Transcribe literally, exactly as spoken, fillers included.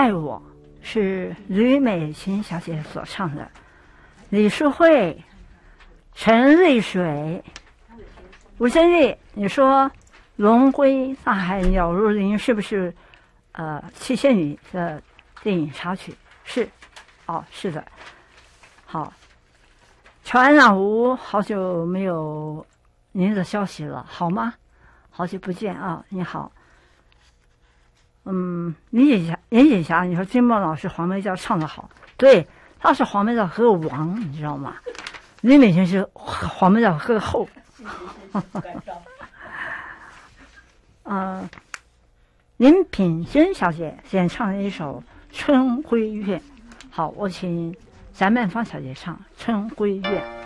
爱我》是吕美琴小姐所唱的，李淑慧、陈瑞水、吴珍玉，你说龙归大海鸟如林是不是呃七仙女的电影插曲？是，哦，是的。好，乔安娜吴，好久没有您的消息了，好吗？好久不见啊，你好。嗯，林锦霞，林锦霞，你说金梦老师黄梅调唱得好，对，他是黄梅调歌王，你知道吗？李美琴是黄梅调歌后。呃，林品珍小姐演唱了一首《春闺怨》，好，我请翟曼芳小姐唱《春闺怨》。